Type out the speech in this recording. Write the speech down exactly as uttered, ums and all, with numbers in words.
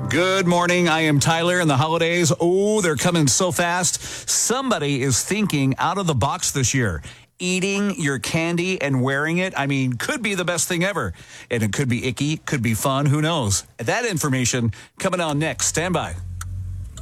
Good morning. I am Tyler, and the holidays, oh, they're coming so fast. Somebody is thinking out of the box this year. Eating your candy and wearing it, I mean, could be the best thing ever. And it could be icky, could be fun, who knows? That information coming on next. Stand by.